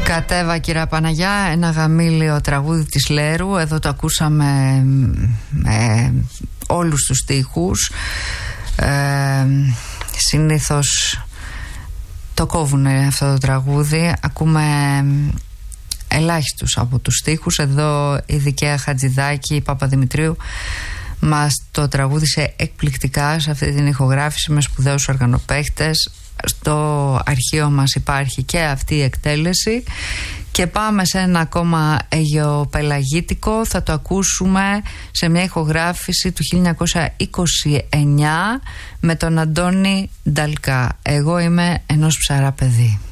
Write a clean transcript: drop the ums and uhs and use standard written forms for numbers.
Κατέβα κυρία Παναγιά, ένα γαμήλιο τραγούδι της Λέρου. Εδώ το ακούσαμε όλους τους στίχους. Συνήθως το κόβουνε αυτό το τραγούδι. Ακούμε ελάχιστους από τους στίχους. Εδώ η Δικαία Χατζηδάκη, η Παπαδημητρίου, μας το τραγούδισε εκπληκτικά σε αυτή την ηχογράφηση με σπουδαίους οργανοπαίχτες. Στο αρχείο μας υπάρχει και αυτή η εκτέλεση. Και πάμε σε ένα ακόμα αιγαιοπελαγίτικο. Θα το ακούσουμε σε μια ηχογράφηση του 1929 με τον Αντώνη Νταλκά. Εγώ είμαι ενός ψαρά παιδί.